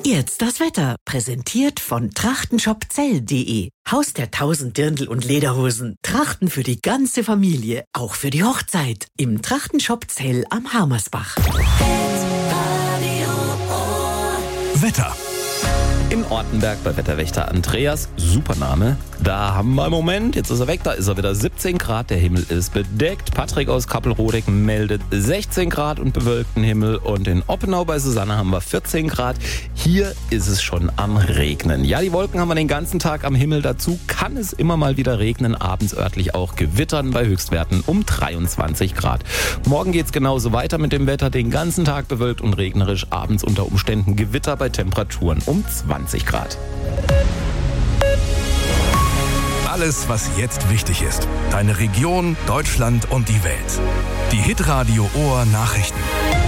Jetzt das Wetter, präsentiert von trachtenshopzell.de. Haus der 1000 Dirndl und Lederhosen. Trachten für die ganze Familie, auch für die Hochzeit. Im Trachtenshop Zell am Harmersbach. Wetter. In Ortenberg bei Wetterwächter Andreas, super Name. Da haben wir im Moment, jetzt ist er weg, da ist er wieder 17 Grad, der Himmel ist bedeckt. Patrick aus Kappelrodeck meldet 16 Grad und bewölkten Himmel. Und in Oppenau bei Susanne haben wir 14 Grad. Hier ist es schon am Regnen. Ja, die Wolken haben wir den ganzen Tag am Himmel. Dazu kann es immer mal wieder regnen, abends örtlich auch gewittern bei Höchstwerten um 23 Grad. Morgen geht's genauso weiter mit dem Wetter, den ganzen Tag bewölkt und regnerisch, abends unter Umständen Gewitter bei Temperaturen um 20 Grad. Alles, was jetzt wichtig ist. Deine Region, Deutschland und die Welt. Die Hitradio Ohr Nachrichten.